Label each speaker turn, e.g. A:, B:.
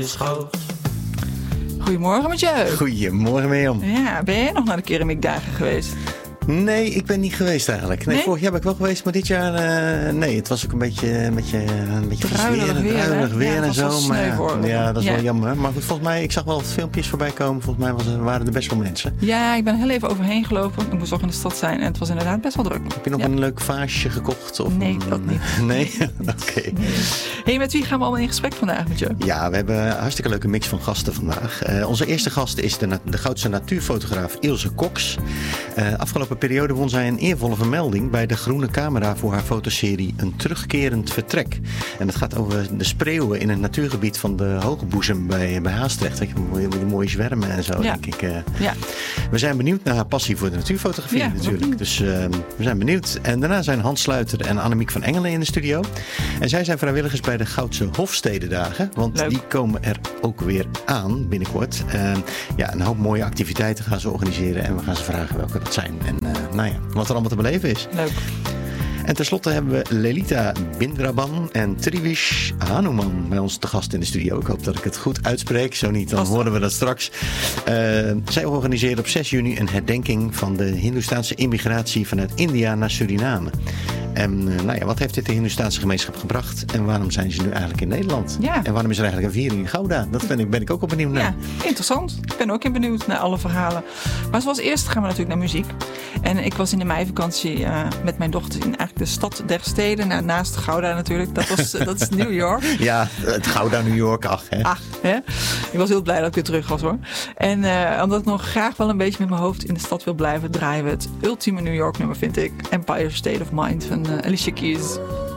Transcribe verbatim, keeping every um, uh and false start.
A: Schoot.
B: Goedemorgen Mathieu.
C: Goedemorgen Mirjam.
B: Ja, ben jij nog naar de Keramiekdagen geweest?
C: Nee, ik ben niet geweest eigenlijk. Nee,
B: nee?
C: Vorig jaar ben ik wel geweest, maar dit jaar uh, nee. Het was ook een beetje, een beetje, een beetje
B: druilig weer,
C: druilig weer
B: ja,
C: en zo. Maar ja, ja, dat is
B: ja.
C: wel jammer. Maar goed, volgens mij, ik zag wel wat filmpjes voorbij komen. Volgens mij was, waren er best wel mensen.
B: Ja, ik ben heel even overheen gelopen. Ik moest ook in de stad zijn en het was inderdaad best wel druk.
C: Heb je nog
B: ja.
C: een leuk vaasje gekocht? Of
B: nee,
C: een,
B: dat niet.
C: Nee? Oké. Okay.
B: Nee. Hey, met wie gaan we allemaal in gesprek vandaag met je?
C: Ja, we hebben een hartstikke leuke mix van gasten vandaag. Uh, onze eerste gast is de, de Goudse natuurfotograaf Ilse Cox. Uh, afgelopen periode won zij een eervolle vermelding bij de Groene Camera voor haar fotoserie Een terugkerend vertrek. En het gaat over de spreeuwen in het natuurgebied van de Hogeboezem bij, bij Haastrecht. Weet je, mooie, die mooie zwermen en zo, ja. denk ik. Uh,
B: ja.
C: We zijn benieuwd naar haar passie voor de natuurfotografie ja, natuurlijk. Dus uh, we zijn benieuwd. En daarna zijn Hans Sluiter en Annemiek van Engelen in de studio. En zij zijn vrijwilligers bij de Goudse Hofstedendagen. Want
B: Leuk.
C: die komen er ook weer aan binnenkort. Uh, ja, een hoop mooie activiteiten gaan ze organiseren. En we gaan ze vragen welke dat zijn. En uh, nou ja, wat er allemaal te beleven is.
B: Leuk.
C: En tenslotte hebben we Lelita Bindraban en Trivish Hanuman bij ons te gast in de studio. Ik hoop dat ik het goed uitspreek. Zo niet, dan Vast. horen we dat straks. Uh, zij organiseren op zes juni een herdenking van de Hindoestaanse immigratie vanuit India naar Suriname. En uh, nou ja, wat heeft dit de Hindoestaanse gemeenschap gebracht? En waarom zijn ze nu eigenlijk in Nederland?
B: Ja.
C: En waarom is er eigenlijk een viering in Gouda? Dat ben ik, ben ik ook op benieuwd naar.
B: Ja, interessant. Ik ben ook benieuwd naar alle verhalen. Maar zoals eerst gaan we natuurlijk naar muziek. En ik was in de meivakantie uh, met mijn dochter in eigenlijk de stad der steden. Nou, naast Gouda natuurlijk. Dat, was, uh, dat is New York.
C: Ja, het Gouda New York, ach. Hè?
B: Ach, hè? Ik was heel blij dat ik weer terug was hoor. En uh, omdat ik nog graag wel een beetje met mijn hoofd in de stad wil blijven, draaien we het ultieme New York nummer, vind ik. Empire State of Mind van uh, Alicia Keys.